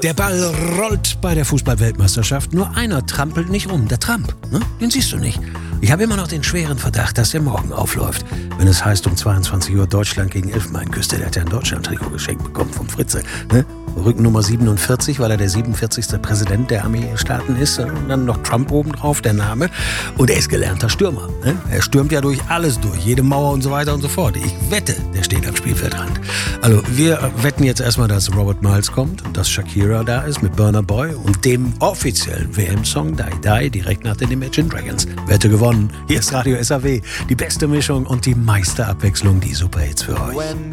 Der Ball rollt bei der Fußball-Weltmeisterschaft. Nur einer trampelt nicht um, der Trump. Ne? Den siehst du nicht. Ich habe immer noch den schweren Verdacht, dass er morgen aufläuft. Wenn es heißt, um 22 Uhr Deutschland gegen Elfenbeinküste. Der hat ja ein Deutschland-Trikot geschenkt bekommen vom Fritze. Ne? Rückennummer 47, weil er der 47. Präsident der Armeestaaten ist. Und dann noch Trump obendrauf, der Name. Und er ist gelernter Stürmer. Ne? Er stürmt ja durch alles durch, jede Mauer und so weiter und so fort. Ich wette, der steht am Spielfeldrand. Also wir wetten jetzt erstmal, dass Robert Miles kommt und dass Shakira da ist mit Burna Boy und dem offiziellen WM-Song Die Die direkt nach den Imagine Dragons. Wette gewonnen. Hier ist Radio SAW. Die beste Mischung und die meiste Abwechslung, die Superhits für euch.